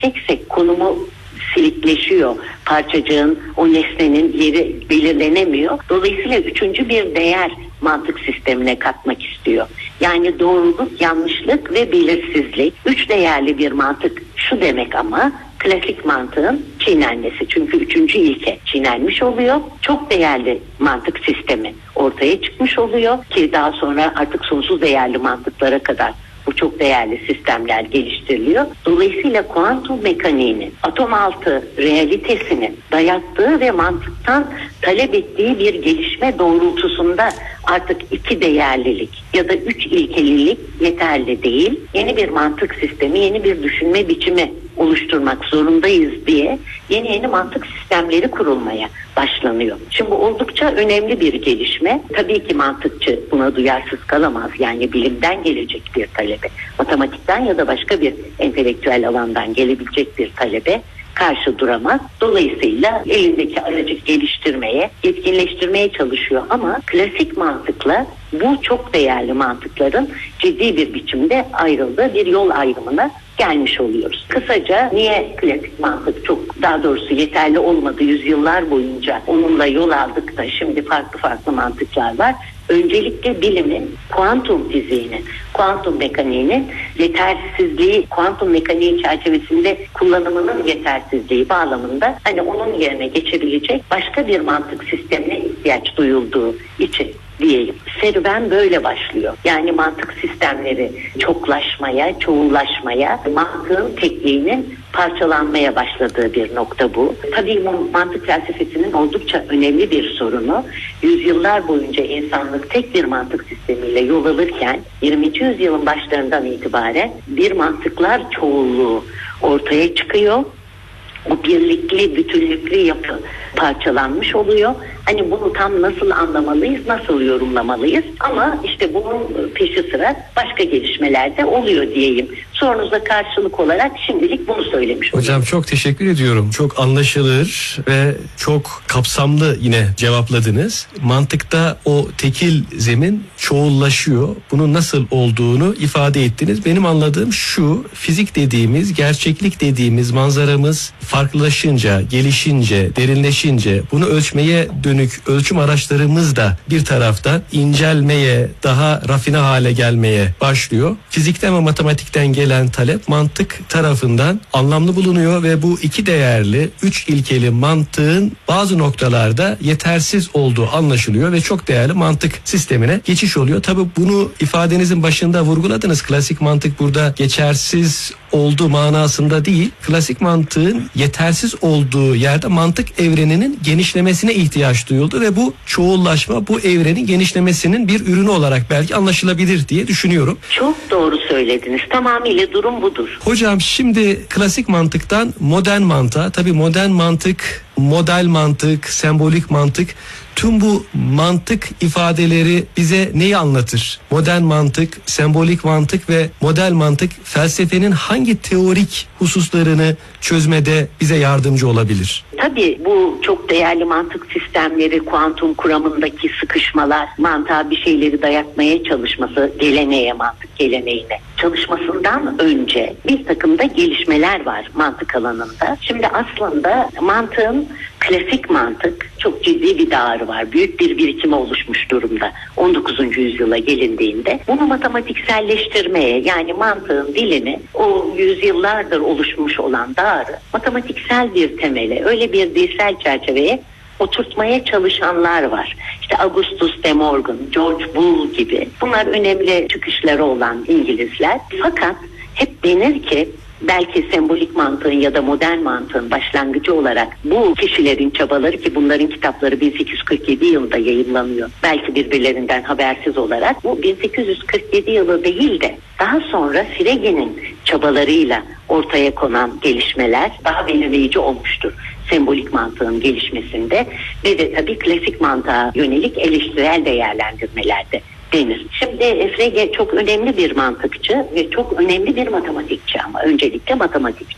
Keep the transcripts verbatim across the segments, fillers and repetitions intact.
Çeksek konumu silikleşiyor. Parçacığın, o nesnenin yeri belirlenemiyor. Dolayısıyla üçüncü bir değer mantık sistemine katmak istiyor. Yani doğruluk, yanlışlık ve belirsizlik. Üç değerli bir mantık şu demek ama klasik mantığın çiğnenmesi. Çünkü üçüncü ilke çiğnenmiş oluyor. Çok değerli mantık sistemi ortaya çıkmış oluyor ki daha sonra artık sonsuz değerli mantıklara kadar bu çok değerli sistemler geliştiriliyor. Dolayısıyla kuantum mekaniğinin atom altı realitesinin dayattığı ve mantıktan talep ettiği bir gelişme doğrultusunda artık iki değerlilik ya da üç ilkelilik yeterli değil. Yeni bir mantık sistemi, yeni bir düşünme biçimi oluşturmak zorundayız diye yeni yeni mantık sistemleri kurulmaya başlanıyor. Şimdi bu oldukça önemli bir gelişme. Tabii ki mantıkçı buna duyarsız kalamaz. Yani bilimden gelecek bir talebe, matematikten ya da başka bir entelektüel alandan gelebilecek bir talebe karşı duramaz. Dolayısıyla elindeki aracı geliştirmeye, yetkinleştirmeye çalışıyor ama klasik mantıkla bu çok değerli mantıkların ciddi bir biçimde ayrıldığı bir yol ayrımına gelmiş oluyoruz. Kısaca niye klasik mantık çok, daha doğrusu yeterli olmadı yüzyıllar boyunca onunla yol aldık da şimdi farklı farklı mantıklar var. Öncelikle bilimin, kuantum fiziğinin, kuantum mekaniğinin yetersizliği, kuantum mekaniği çerçevesinde kullanımının yetersizliği bağlamında hani onun yerine geçebilecek başka bir mantık sistemine ihtiyaç duyulduğu için diyelim. Serüven böyle başlıyor. Yani mantık sistemleri çoklaşmaya, çoğullaşmaya, mantığın tekliğinin parçalanmaya başladığı bir nokta bu. Tabii bu mantık felsefesinin oldukça önemli bir sorunu. Yüzyıllar boyunca insanlık tek bir mantık sistemiyle yol alırken yirminci yüzyılın başlarından itibaren bir mantıklar çoğulluğu ortaya çıkıyor. Bu birlikli, bütünlüklü yapı parçalanmış oluyor. Hani bunu tam nasıl anlamalıyız, nasıl yorumlamalıyız? Ama işte bunun peşi sıra başka gelişmeler de oluyor diyeyim. Sorunuza karşılık olarak şimdilik bunu söylemiş olayım. Hocam çok teşekkür ediyorum. Çok anlaşılır ve çok kapsamlı yine cevapladınız. Mantıkta o tekil zemin çoğullaşıyor. Bunun nasıl olduğunu ifade ettiniz. Benim anladığım şu: fizik dediğimiz, gerçeklik dediğimiz manzaramız farklılaşınca, gelişince, derinleşince, bunu ölçmeye dönük ölçüm araçlarımız da bir taraftan incelmeye, daha rafine hale gelmeye başlıyor. Fizikten ve matematikten gelen talep mantık tarafından anlamlı bulunuyor ve bu iki değerli, üç ilkeli mantığın bazı noktalarda yetersiz olduğu anlaşılıyor ve çok değerli mantık sistemine geçiş oluyor. Tabii bunu ifadenizin başında vurguladınız. Klasik mantık burada geçersiz olduğu manasında değil, klasik mantığın yetersiz olduğu yerde mantık evreninin genişlemesine ihtiyaç duyuldu ve bu çoğullaşma bu evrenin genişlemesinin bir ürünü olarak belki anlaşılabilir diye düşünüyorum. Çok doğru söylediniz. Tamamıyla durum budur. Hocam şimdi klasik mantıktan modern mantığa, tabii modern mantık, model mantık, sembolik mantık, tüm bu mantık ifadeleri bize neyi anlatır? Modern mantık, sembolik mantık ve model mantık felsefenin hangi teorik hususlarını çözmede bize yardımcı olabilir? Tabii bu çok değerli mantık sistemleri, kuantum kuramındaki sıkışmalar, mantığa bir şeyleri dayatmaya çalışması, geleneğe, mantık geleneğine çalışmasından önce bir takım da gelişmeler var mantık alanında. Şimdi aslında mantığın, klasik mantık çok ciddi bir dağarı var. Büyük bir birikime oluşmuş durumda. on dokuzuncu yüzyıla gelindiğinde bunu matematikselleştirmeye, yani mantığın dilini, o yüzyıllardır oluşmuş olan dağarı matematiksel bir temele, öyle bir dilsel çerçeveye oturtmaya çalışanlar var. İşte Augustus de Morgan, George Boole gibi. Bunlar önemli çıkışları olan İngilizler. Fakat hep denir ki belki sembolik mantığın ya da modern mantığın başlangıcı olarak bu kişilerin çabaları, ki bunların kitapları bin sekiz yüz kırk yedi yılında yayınlanıyor. Belki birbirlerinden habersiz olarak. Bu bin sekiz yüz kırk yedi yılı değil de daha sonra Frege'nin çabalarıyla ortaya konan gelişmeler daha belirleyici olmuştur sembolik mantığın gelişmesinde ve de tabii klasik mantığa yönelik eleştirel değerlendirmelerde denir. Şimdi Frege çok önemli bir mantıkçı ve çok önemli bir matematikçi, ama öncelikle matematikçi.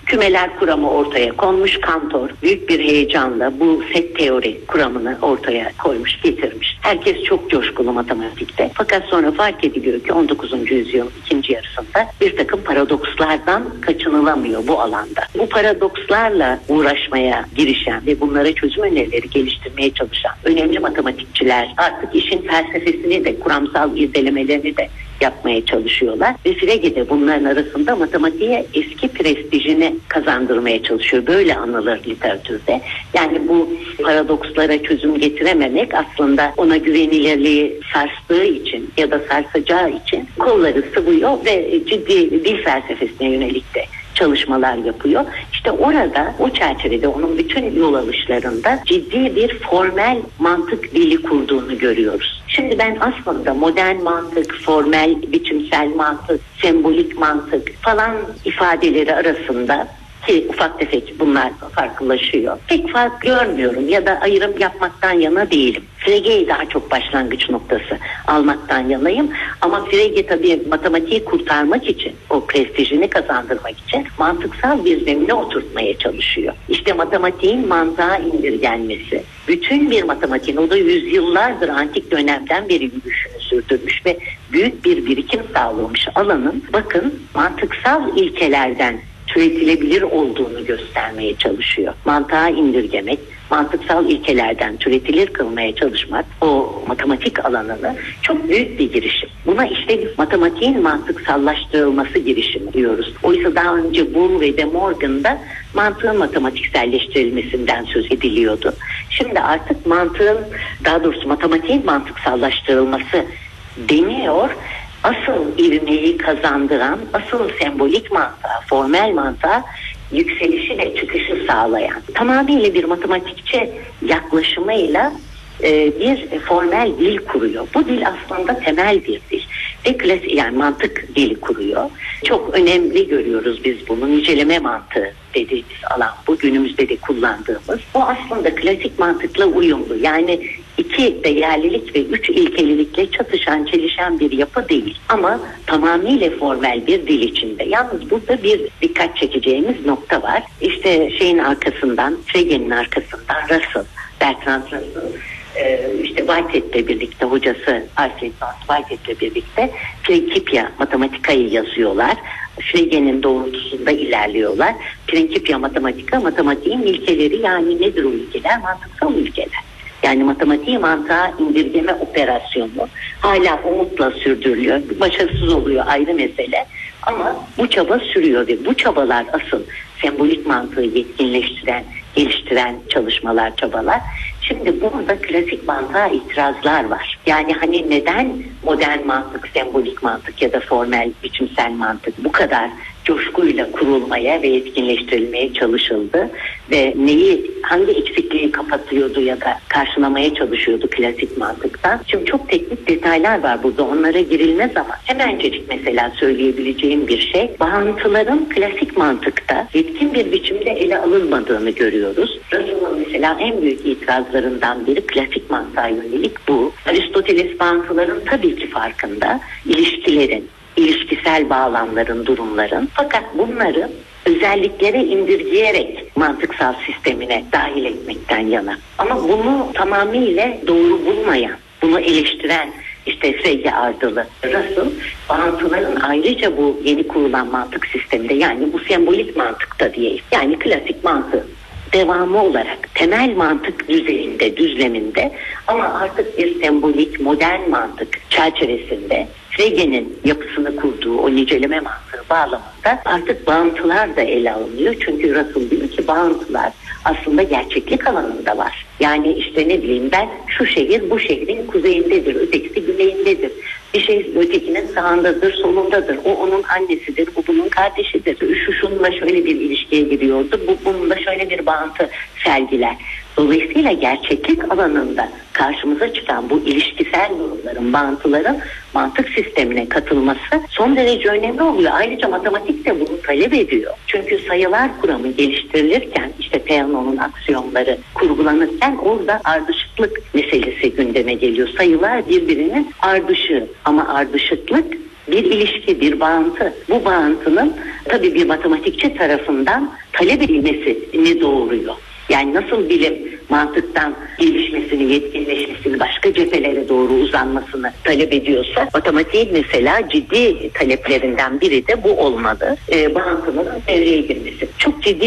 Kümeler kuramı ortaya konmuş. Cantor büyük bir heyecanla bu set teori kuramını ortaya koymuş, getirmiş. Herkes çok coşkulu matematikte. Fakat sonra fark ediliyor ki on dokuzuncu yüzyılın ikinci yarısında bir takım paradokslardan kaçınılamıyor bu alanda. Bu paradokslarla uğraşmaya girişen ve bunlara çözüm önerileri geliştirmeye çalışan önemli matematikçiler artık işin felsefesini de, kuramsal irdelemelerini de yapmaya çalışıyorlar. Ve Frege de bunların arasında matematiğe eski prestijini kazandırmaya çalışıyor. Böyle anılır literatürde. Yani bu paradokslara çözüm getirememek aslında ona güvenilirliği sarstığı için ya da sarsacağı için kolları sıvıyor ve ciddi dil felsefesine yönelik de çalışmalar yapıyor. İşte orada, o çerçevede onun bütün yol alışlarında ciddi bir formel mantık dili kurduğunu görüyoruz. Şimdi ben aslında modern mantık, formel, biçimsel mantık, sembolik mantık falan ifadeleri arasında, ki ufak tefek bunlar farklılaşıyor, pek fark görmüyorum ya da ayrım yapmaktan yana değilim. Frege'yi daha çok başlangıç noktası almaktan yanayım. Ama Frege tabii matematiği kurtarmak için, o prestijini kazandırmak için mantıksal bir zemine oturtmaya çalışıyor. İşte matematiğin mantığa indirgenmesi, bütün bir matematiğin, o da yüzyıllardır antik dönemden beri yürüyüşünü sürdürmüş ve büyük bir birikim sağlamış alanın, bakın, mantıksal ilkelerden türetilebilir olduğunu göstermeye çalışıyor. Mantığa indirgemek, mantıksal ilkelerden türetilir kılmaya çalışmak, o matematik alanını çok büyük bir girişim. Buna işte matematiğin mantıksallaştırılması girişimi diyoruz. Oysa daha önce Boole ve De Morgan'da mantığın matematikselleştirilmesinden söz ediliyordu. Şimdi artık mantığın, daha doğrusu matematiğin mantıksallaştırılması deniyor. Asıl ivmeyi kazandıran, asıl sembolik mantığa, formel mantığa yükselişi ve çıkışı sağlayan, tamamıyla bir matematikçi yaklaşımıyla e, bir formel dil kuruyor. Bu dil aslında temel bir dil ve klasik, yani mantık dili kuruyor. Çok önemli görüyoruz biz bunu. Niceleme mantığı dediğimiz alan, bu günümüzde de kullandığımız. Bu aslında klasik mantıkla uyumlu. Yani iki değerlilik ve üç ilkelilikle çatışan, çelişen bir yapı değil. Ama tamamıyla formel bir dil içinde. Yalnız burada bir dikkat çekeceğimiz nokta var. İşte şeyin arkasından, Frege'nin arkasından Russell, Bertrand Russell, işte Whitehead'le birlikte, hocası Alfred Whitehead'le birlikte Principia Mathematica'yı yazıyorlar. Frege'nin doğrultusunda ilerliyorlar. Principia Mathematica, matematiğin ilkeleri, yani nedir o ilkeler? Mantıksal ilkeler. Yani matematiği mantığa indirgeme operasyonu hala umutla sürdürülüyor. Başarısız oluyor, ayrı mesele. Ama bu çaba sürüyor ve bu çabalar asıl sembolik mantığı yetkinleştiren, geliştiren çalışmalar, çabalar. Şimdi burada klasik mantığa itirazlar var. Yani hani neden modern mantık, sembolik mantık ya da formel, biçimsel mantık bu kadar coşkuyla kurulmaya ve yetkinleştirilmeye çalışıldı ve neyi, hangi eksikliği kapatıyordu ya da karşılamaya çalışıyordu klasik mantıktan? Şimdi çok teknik detaylar var burada, onlara girilmez ama hemencecik mesela söyleyebileceğim bir şey, bağıntıların klasik mantıkta yetkin bir biçimde ele alınmadığını görüyoruz. Russell'ın mesela en büyük itirazlarından biri klasik mantığa yönelik bu. Aristoteles bağıntıların tabii ki farkında, ilişkilerin, ilişkisel bağlamların, durumların, fakat bunları özelliklere indirgeyerek mantıksal sistemine dahil etmekten yana. Ama bunu tamamıyla doğru bulmayan, bunu eleştiren işte Frege ardılı Russell, bağıntıların ayrıca bu yeni kurulan mantık sisteminde, yani bu sembolik mantıkta diyeyim, yani klasik mantığı devamı olarak temel mantık düzeyinde, düzleminde ama artık bir sembolik modern mantık çerçevesinde Frege'nin yapısını kurduğu o niceleme mantığı bağlamında artık bağıntılar da ele alınıyor. Çünkü Russell diyor ki bağıntılar aslında gerçeklik alanında var. Yani işte ne bileyim ben, şu şehir bu şehrin kuzeyindedir, ötekisi güneyindedir. Bir şey ötekinin sağındadır, solundadır. O onun annesidir, bu bunun kardeşidir. Şu şununla şöyle bir ilişkiye giriyordu, bu bununla şöyle bir bağıntı sergiler. Dolayısıyla gerçeklik alanında karşımıza çıkan bu ilişkisel durumların, bağıntıların mantık sistemine katılması son derece önemli oluyor. Ayrıca matematik de bunu talep ediyor. Çünkü sayılar kuramı geliştirilirken, işte Peano'nun aksiyonları kurgulanırken orada ardışıklık meselesi gündeme geliyor. Sayılar birbirinin ardışığı ama ardışıklık bir ilişki, bir bağıntı. Bu bağıntının tabii bir matematikçi tarafından talep edilmesini doğuruyor. Yani nasıl bilim mantıktan gelişmesini, yetkinleşmesini, başka cephelere doğru uzanmasını talep ediyorsa, matematiğin mesela ciddi taleplerinden biri de bu olmalı. E, bağıntının devreye girmesi. Çok ciddi